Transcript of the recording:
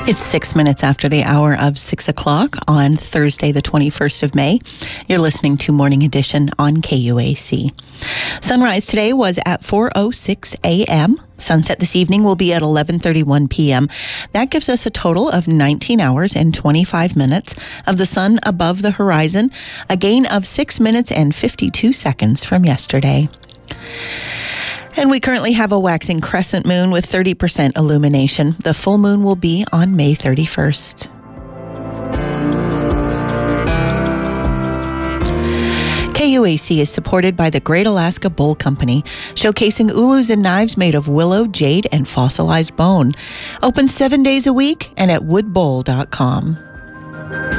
It's 6 minutes after the hour of 6 o'clock on Thursday, the 21st of May. You're listening to Morning Edition on KUAC. Sunrise today was at 4:06 a.m. Sunset this evening will be at 11:31 p.m. That gives us a total of 19 hours and 25 minutes of the sun above the horizon, a gain of 6 minutes and 52 seconds from yesterday. And we currently have a waxing crescent moon with 30% illumination. The full moon will be on May 31st. KUAC is supported by the Great Alaska Bowl Company, showcasing ulus and knives made of willow, jade, and fossilized bone. Open 7 days a week and at woodbowl.com.